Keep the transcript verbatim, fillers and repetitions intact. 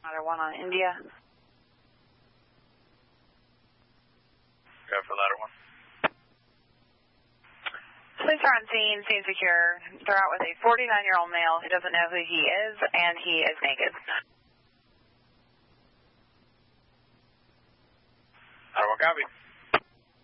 Ladder one on India. Go for ladder one. Police are on scene, scene secure. They're out with a forty-nine-year-old male who doesn't know who he is, and he is naked. Ladder one copy.